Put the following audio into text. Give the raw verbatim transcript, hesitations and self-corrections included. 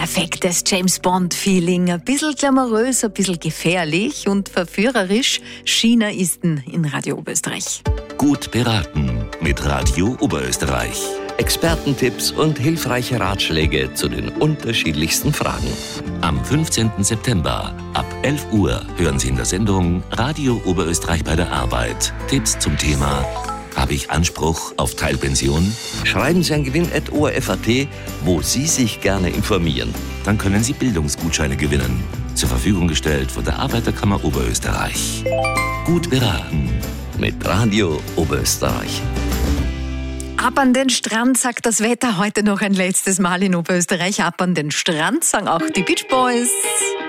perfektes James-Bond-Feeling. Ein bisschen glamourös, ein bisschen gefährlich und verführerisch. China ist in Radio Oberösterreich. Gut beraten mit Radio Oberösterreich. Expertentipps und hilfreiche Ratschläge zu den unterschiedlichsten Fragen. Am fünfzehnten September ab elf Uhr hören Sie in der Sendung Radio Oberösterreich bei der Arbeit Tipps zum Thema: Habe ich Anspruch auf Teilpension? Schreiben Sie an gewinn at o r f punkt a t, wo Sie sich gerne informieren. Dann können Sie Bildungsgutscheine gewinnen. Zur Verfügung gestellt von der Arbeiterkammer Oberösterreich. Gut beraten mit Radio Oberösterreich. Ab an den Strand, sagt das Wetter heute noch ein letztes Mal in Oberösterreich. Ab an den Strand, sagen auch die Beach Boys.